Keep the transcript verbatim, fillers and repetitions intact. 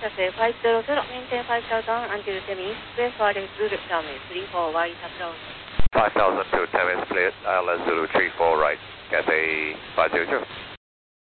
車線ごひゃく、maintain five thousand until ten minutes, clear for the Zulu, runway three four right approach. five thousand to ten minutes cleared, island Zulu three four right, Cathay five zero zero.